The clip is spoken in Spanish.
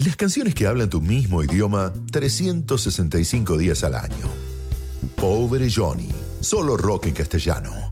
Las canciones que hablan tu mismo idioma 365 días al año. Pobre Johnny, solo rock en castellano.